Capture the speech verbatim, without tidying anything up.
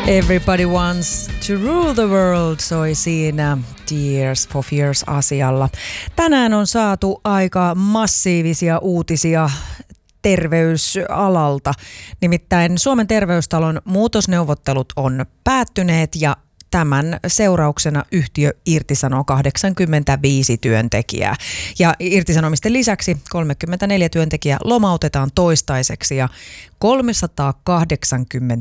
Everybody Wants to Rule the World soi siinä Tears for Fears-asialla. Tänään on saatu aika massiivisia uutisia terveysalalta. Nimittäin Suomen terveystalon muutosneuvottelut on päättyneet ja tämän seurauksena yhtiö irtisanoo kahdeksankymmentäviisi työntekijää. Ja irtisanomisten lisäksi kolmekymmentäneljä työntekijää lomautetaan toistaiseksi ja kolmesataakahdeksankymmentä